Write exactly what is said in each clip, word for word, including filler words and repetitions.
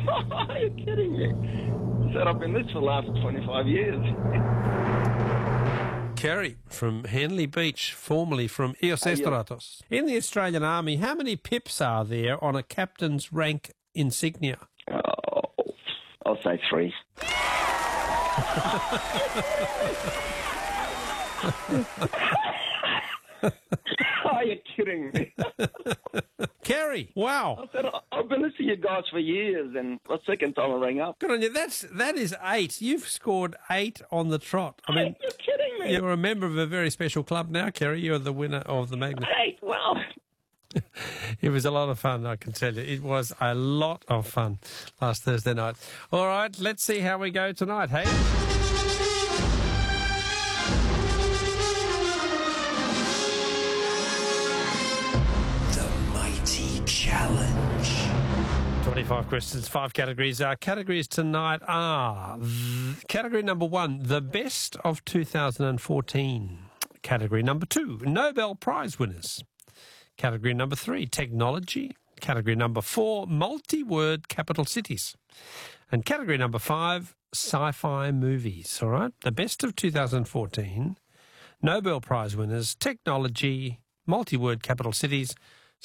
Are you kidding me? Said I've been this for the last twenty-five years. Kerry from Henley Beach, formerly from Eos Uh, yeah. Estratos. In the Australian Army, how many pips are there on a captain's rank insignia? Oh, I'll say three. Are you kidding me? Kerry, wow. I said, I've been listening to you guys for years, and the second time I rang up. Good on you. That's, that is eight. You've scored eight on the trot. I mean, Are you kidding me? you're a member of a very special club now, Kerry. You're the winner of the magnet. Hey, well, It was a lot of fun, I can tell you. It was a lot of fun last Thursday night. All right, let's see how we go tonight, hey? The Mighty Challenge. twenty-five questions, five categories. Our categories tonight are th- category number one, the best of two thousand fourteen. Category number two, Nobel Prize winners. Category number three, technology. Category number four, multi-word capital cities. And category number five, sci-fi movies, all right? The best of two thousand fourteen, Nobel Prize winners, technology, multi-word capital cities,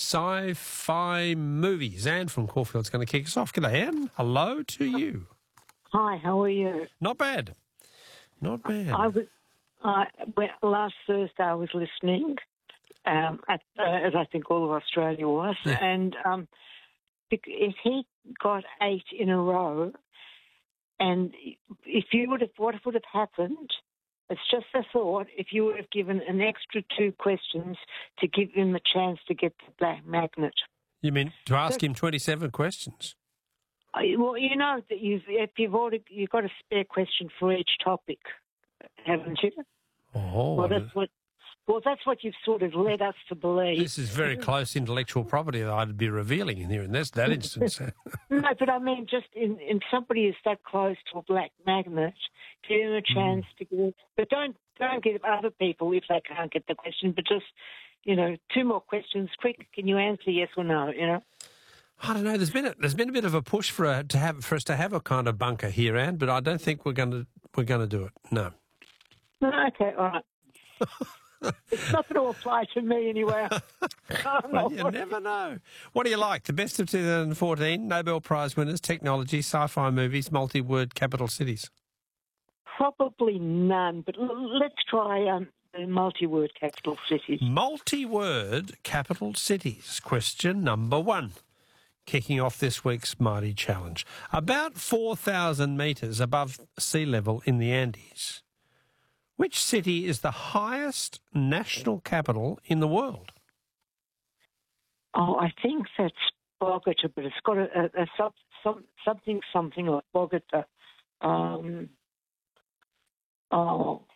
sci-fi movies. Anne from Caulfield's going to kick us off. G'day, Anne. Hello to you. Hi, how are you? Not bad. Not bad. I was I well, last Thursday. I was listening, um, at, uh, as I think all of Australia was, Yeah. and um, bec- if he got eight in a row, and if you would have, what would have happened? It's just a thought. If you would have given an extra two questions to give him a chance to get the black magnet. You mean to ask him twenty-seven questions? I- Well, you know that you've if you've already you've got a spare question for each topic, haven't you? Oh, Well, that's what. Well, that's what you've sort of led us to believe. this is very close intellectual property that I'd be revealing in here in this that instance. No, but I mean, just in, in somebody is that close to a black magnet, give them a chance to get it. But don't don't give other people if they can't get the question. But just you know, two more questions, quick. Can you answer yes or no? You know. I don't know. There's been a, there's been a bit of a push for a, to have for us to have a kind of bunker here, Anne, but I don't think we're going to we're going to do it. No. No, okay, all right. It's not going to apply to me anyway. Oh, Well, no. you never know. What do you like? The best of two thousand fourteen, Nobel Prize winners, technology, sci-fi movies, multi-word capital cities. Probably none, but l- let's try um, the multi-word capital cities. Multi-word capital cities. Question number one. Kicking off this week's Mighty Challenge. About four thousand metres above sea level in the Andes, which city is the highest national capital in the world? Oh, I think that's Bogota, but it's got a, a, a sub, some, something, something like Bogota. Um, oh,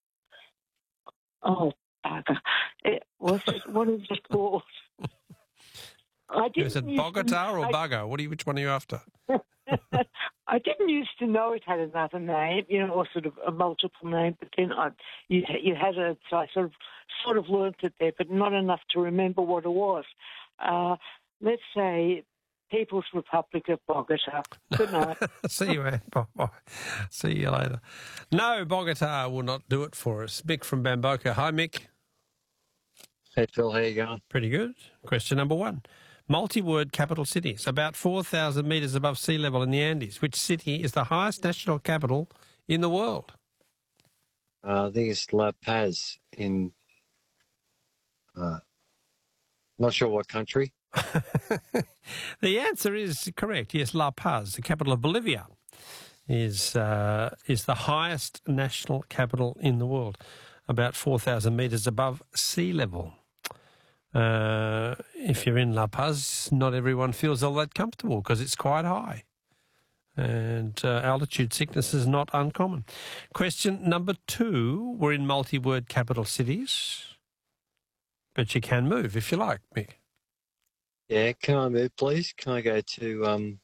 oh, bugger. It, what's it, what is it called? I didn't Is it used to- Bogota or I- Bugger? What are you, which one are you after? I didn't used to know it had another name, you know, or sort of a multiple name. But then I, you, you had it, so I sort of, sort of learnt it there, but not enough to remember what it was. Uh, let's say People's Republic of Bogota. Good night. See you, Anne. Bye-bye. See you later. No, Bogota will not do it for us. Mick from Bamboka. Hi, Mick. Hey, Phil, how you going? Pretty good. Question number one. Multi-word capital cities, about four thousand metres above sea level in the Andes. Which city is the highest national capital in the world? Uh, I think it's La Paz in, uh, not sure what country. The answer is correct. Yes, La Paz, the capital of Bolivia, is uh, is the highest national capital in the world, about four thousand metres above sea level. Uh, if you're in La Paz, not everyone feels all that comfortable because it's quite high. And uh, altitude sickness is not uncommon. Question number two, we're in multi-word capital cities, but you can move if you like, Mick. Yeah, can I move, please? Can I go to, um,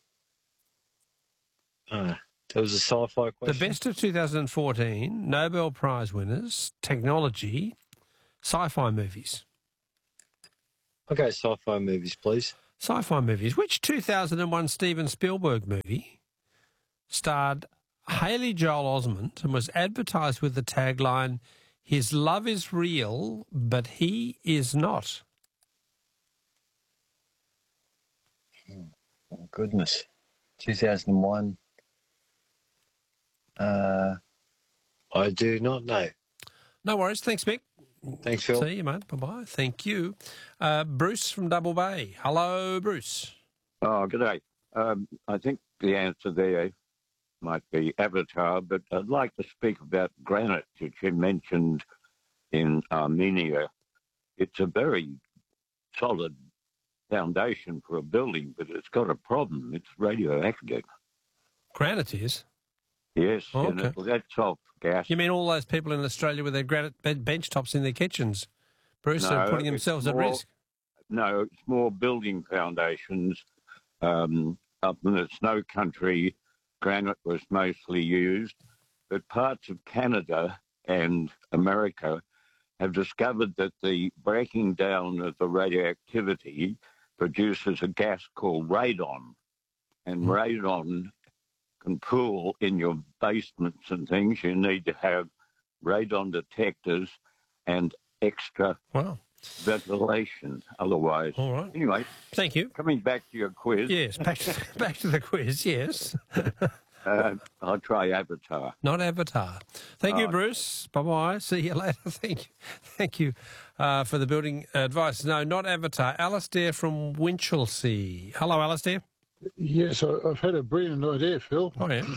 uh, there was a sci-fi question. The best of two thousand fourteen, Nobel Prize winners, technology, sci-fi movies. I'll go sci-fi movies, please. Sci-fi movies. Which two thousand one Steven Spielberg movie starred Haley Joel Osment and was advertised with the tagline, "His love is real, but he is not"? Oh, goodness. two thousand one. Uh, I do not know. No worries. Thanks, Mick. Thanks, Phil. See you, mate. Bye-bye. Thank you. Uh, Bruce from Double Bay. Hello, Bruce. Oh, good day. Um, I think the answer there might be Avatar, but I'd like to speak about granite, which you mentioned in Armenia. It's a very solid foundation for a building, but it's got a problem. It's radioactive. Granite is? Yes, Oh, and okay. it lets off gas. You mean all those people in Australia with their granite ben- bench tops in their kitchens, Bruce, No, are putting it's themselves at more- risk? No, it's more building foundations. Um, up in the snow country, granite was mostly used, but parts of Canada and America have discovered that the breaking down of the radioactivity produces a gas called radon. And Mm. radon can pool in your basements and things. You need to have radon detectors and extra Wow. ventilation. Otherwise, All right. anyway, Thank you. coming back to your quiz, Yes, back to, back to the quiz, yes. uh, I'll try Avatar. Not Avatar. Thank you, Oh. Bruce. Bye-bye. See you later. Thank you. Thank you uh, for the building advice. No, not Avatar. Alistair from Winchelsea. Hello, Alistair. Yes, I, I've had a brilliant idea, Phil. Oh, yeah.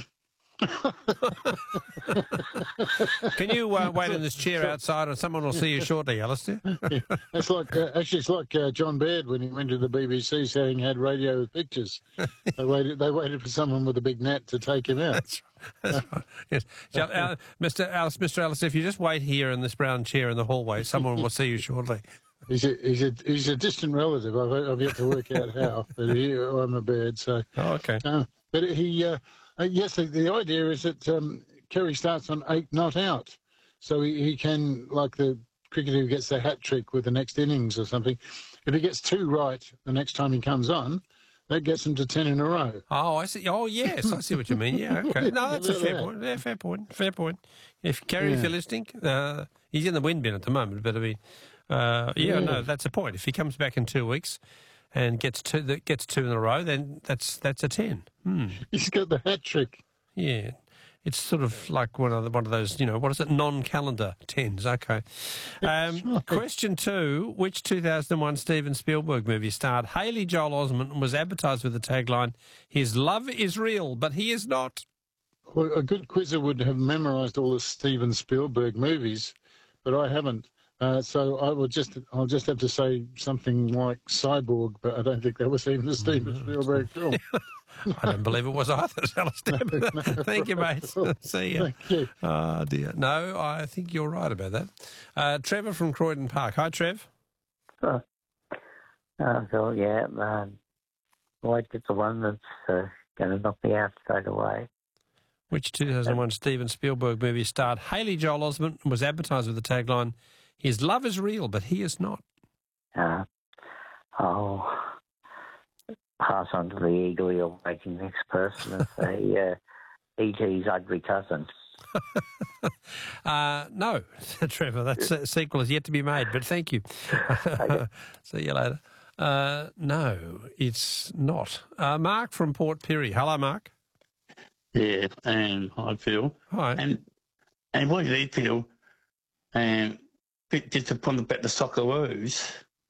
Can you uh, wait in this chair outside and someone will see you shortly, Alistair? It's like uh, actually, it's like uh, John Baird when he went to the B B C saying he had radio with pictures. They waited. They waited for someone with a big net to take him out. That's right. That's right. Yes. Shall, uh, Mister Alice, Mister Alice, if you just wait here in this brown chair in the hallway, someone will see you shortly. He's a he's a he's a distant relative. I've I've yet to work out how, but he, I'm a Baird. So, Oh, okay. uh, but he uh, uh, yes, the, the idea is that um, Kerry starts on eight not out, so he, he can, like the cricketer who gets the hat trick with the next innings or something. If he gets two right the next time he comes on, that gets him to ten in a row. Oh, I see. Oh, yes, I see what you mean. Yeah, okay. No, that's a fair Yeah. point. Yeah, fair point. Fair point. If Kerry, Yeah. if you're listening, uh, he's in the wind bin at the moment, but I mean, uh, yeah, Yeah. no, that's a point. If he comes back in two weeks and gets two, that gets two in a row, then that's that's a ten. Hmm. He's got the hat trick. Yeah. It's sort of like one of the, one of those, you know, what is it? Non-calendar tens. Okay. Um, right. Question two: which two thousand one Steven Spielberg movie starred Haley Joel Osment and was advertised with the tagline, "His love is real, but he is not"? Well, a good quizzer would have memorised all the Steven Spielberg movies, but I haven't. Uh, so I will just, I'll just have to say something like Cyborg, but I don't think that was even a Steven Spielberg film. I don't believe it was either, Alistair. Thank you, mate. See ya. Thank you. Oh, dear. No, I think you're right about that. Uh, Trevor from Croydon Park. Hi, Trev. Uh, uh, so, yeah, um, White is the one that's uh, going to knock me out straight away. Which two thousand one Steven Spielberg movie starred Haley Joel Osment and was advertised with the tagline, "His love is real, but he is not"? Uh, I'll pass on to the eagerly awaiting next person and say uh, E T's ugly cousin. Uh, no, Trevor, that se- sequel is yet to be made, but thank you. See you later. Uh, no, it's not. Uh, Mark from Port Pirie. Hello, Mark. Yeah, and I feel. Hi. And and what do you feel? Um, bit disappointed about the Socceroos.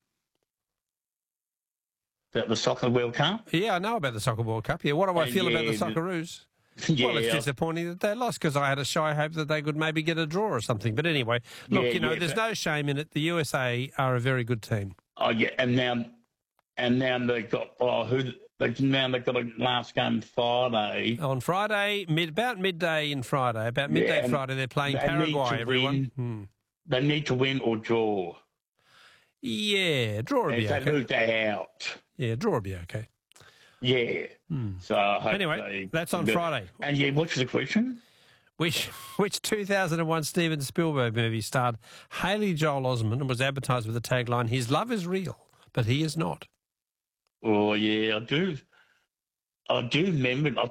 About the Soccer World Cup. Yeah, I know about the Soccer World Cup. Yeah, what do I Uh, feel about the yeah, Socceroos? Yeah, Well, it's disappointing that they lost because I had a shy hope that they could maybe get a draw or something. But anyway, look, Yeah, you know, yeah, there's but- no shame in it. The U S A are a very good team. Oh yeah, and now and now they've got oh who they now they've got a last game Friday. On Friday, mid about midday in Friday, about Yeah, midday and Friday, they're playing they need Paraguay, to everyone. win. Hmm. They need to win or draw. Yeah, draw would And be if they okay. lose, they're out. Yeah, draw would be okay. Yeah. Hmm. So I hope Anyway, they- that's on Friday. And yeah, what's the question? Which which two thousand one Steven Spielberg movie starred Haley Joel Osment and was advertised with the tagline, "His love is real, but he is not"? Oh, yeah, I do. I do remember. I